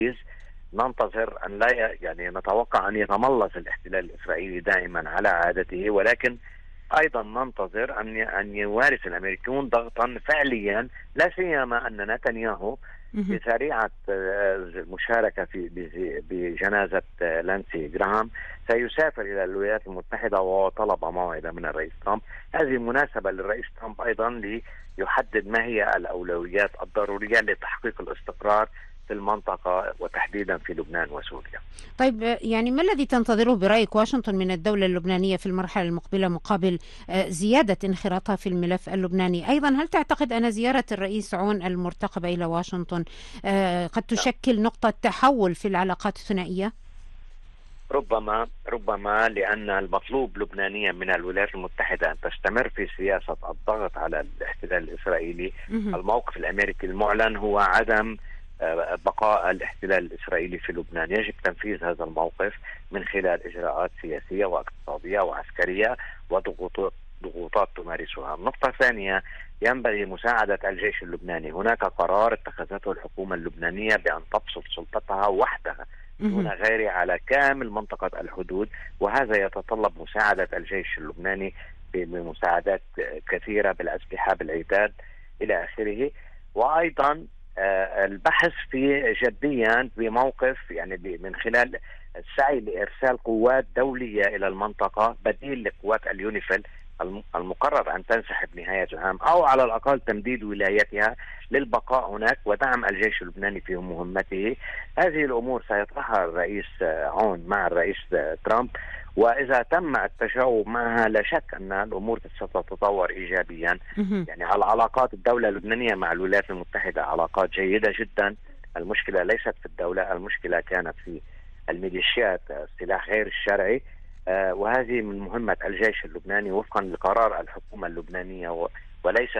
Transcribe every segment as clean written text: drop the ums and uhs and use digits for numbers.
ننتظر أن لا يعني نتوقع أن يتملص الاحتلال الإسرائيلي دائما على عادته، ولكن أيضا ننتظر أن يمارس الأمريكيون ضغطا فعليا، لا سيما أن نتنياهو بذريعة المشاركة بجنازة لانسي جراهام سيسافر إلى الولايات المتحدة، وطلب موعظة من الرئيس ترامب. هذه مناسبة للرئيس ترامب أيضا ليحدد ما هي الأولويات الضرورية لتحقيق الاستقرار في المنطقة وتحديدا في لبنان وسوريا. طيب، يعني ما الذي تنتظره برأيك واشنطن من الدولة اللبنانية في المرحلة المقبلة مقابل زيادة انخراطها في الملف اللبناني؟ أيضا هل تعتقد أن زيارة الرئيس عون المرتقبة إلى واشنطن قد تشكل نقطة تحول في العلاقات الثنائية؟ ربما لأن المطلوب لبنانيا من الولايات المتحدة أن تستمر في سياسة الضغط على الاحتلال الإسرائيلي. الموقف الأمريكي المعلن هو عدم بقاء الاحتلال الإسرائيلي في لبنان. يجب تنفيذ هذا الموقف من خلال إجراءات سياسية واقتصادية وعسكرية وضغوطات تمارسها. النقطة الثانية، ينبغي مساعدة الجيش اللبناني. هناك قرار اتخذته الحكومة اللبنانية بأن تبسط سلطتها وحدها دون غيرها على كامل منطقة الحدود، وهذا يتطلب مساعدة الجيش اللبناني بمساعدات كثيرة بالأسلحة بالعتاد إلى آخره. وأيضا البحث في جديا بموقف يعني من خلال السعي لإرسال قوات دولية إلى المنطقة بديل لقوات اليونيفيل المقرر أن تنسحب نهاية العام، أو على الأقل تمديد ولايتها للبقاء هناك ودعم الجيش اللبناني في مهمته. هذه الأمور سيطرحها الرئيس عون مع الرئيس ترامب، وإذا تم التجاوب معها لا شك أن الأمور ستتطور إيجابيا. يعني على علاقات الدولة اللبنانية مع الولايات المتحدة علاقات جيدة جدا. المشكلة ليست في الدولة، المشكلة كانت في الميليشيات، السلاح غير الشرعي، وهذه من مهمة الجيش اللبناني وفقا لقرار الحكومة اللبنانية، وليس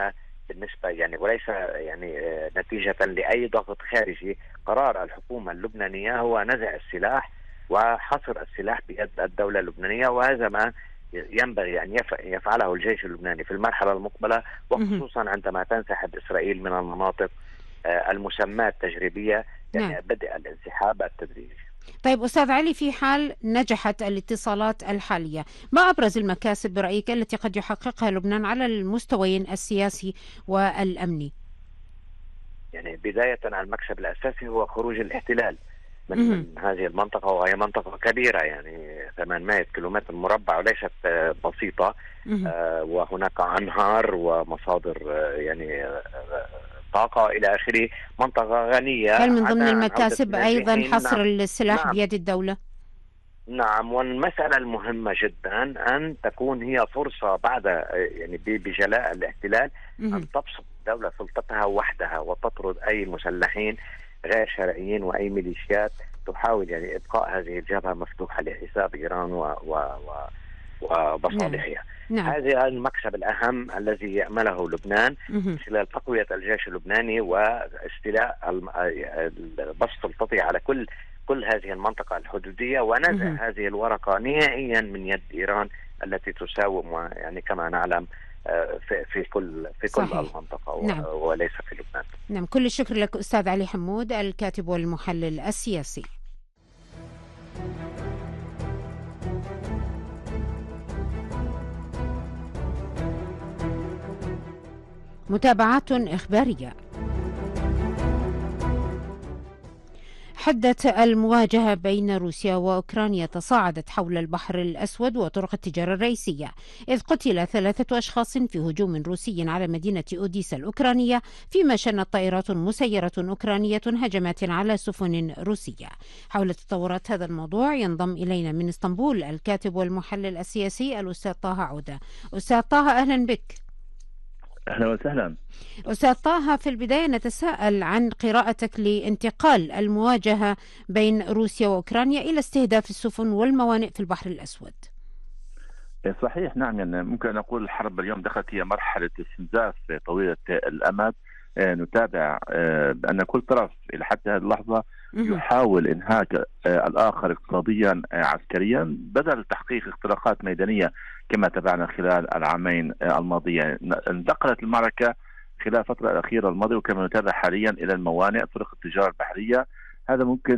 نتيجة لأي ضغط خارجي. قرار الحكومة اللبنانية هو نزع السلاح وحصر السلاح بيد الدولة اللبنانية، وهذا ما ينبغي أن يفعله الجيش اللبناني في المرحلة المقبلة، وخصوصا عندما تنسحب إسرائيل من المناطق المسماة تجريبية، يعني بدء الانسحاب التدريجي. طيب أستاذ علي، في حال نجحت الاتصالات الحالية، ما أبرز المكاسب برأيك التي قد يحققها لبنان على المستويين السياسي والأمني؟ يعني بداية المكسب الأساسي هو خروج الاحتلال من هذه المنطقة، وهي منطقة كبيرة يعني 800 كيلومتر مربع وليست بسيطة. وهناك أنهار ومصادر يعني طاقة إلى آخره، منطقة غنية. هل من ضمن المكاسب أيضا حصر السلاح بيد الدولة؟ نعم، والمسألة المهمة جدا أن تكون هي فرصة بعد يعني بجلاء الاحتلال أن تبسط الدولة سلطتها وحدها وتطرد أي مسلحين غير شرعيين وأي ميليشيات تحاول يعني إبقاء هذه الجبهة مفتوحة لحساب إيران ومصالحها. نعم. هذا المكسب الأهم الذي يأمله لبنان خلال تقوية الجيش اللبناني واستيلاء بسط سلطته على كل هذه المنطقة الحدودية، ونزع هذه الورقة نهائيا من يد إيران التي تساوم يعني كما نعلم في كل المنطقة. نعم. وليس في لبنان. نعم، كل الشكر لك أستاذ علي حمود، الكاتب والمحلل السياسي. متابعات إخبارية. حدت المواجهة بين روسيا وأوكرانيا تصاعدت حول البحر الأسود وطرق التجارة الرئيسية، إذ قتل 3 أشخاص في هجوم روسي على مدينة أوديسا الأوكرانية، فيما شنت طائرات مسيرة أوكرانية هجمات على سفن روسية. حول تطورات هذا الموضوع ينضم إلينا من اسطنبول الكاتب والمحلل السياسي الأستاذ طه عودة. أستاذ طه، أهلا بك. أهلا وسهلا. أستاذ طه، في البداية نتساءل عن قراءتك لانتقال المواجهة بين روسيا وأوكرانيا إلى استهداف السفن والموانئ في البحر الأسود. صحيح، نعم، يعني ممكن نقول الحرب اليوم دخلت هي مرحلة استنزاف طويلة الأمد. نتابع بأن كل طرف إلى حتى هذه اللحظة يحاول إنهاك الآخر اقتصاديا عسكريا بدل تحقيق اختراقات ميدانية كما تابعنا خلال العامين الماضيين. انتقلت المعركة خلال الفترة الأخيرة الماضية وكما نتابع حاليا إلى الموانئ، طرق التجارة البحرية. هذا ممكن